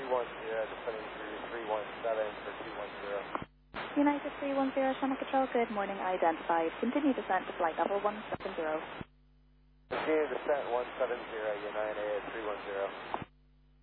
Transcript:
descending through 317 for 210. United 310, Channel Control, good morning, identified. Continue descent to flight level 170. Continue descent 170, United 310.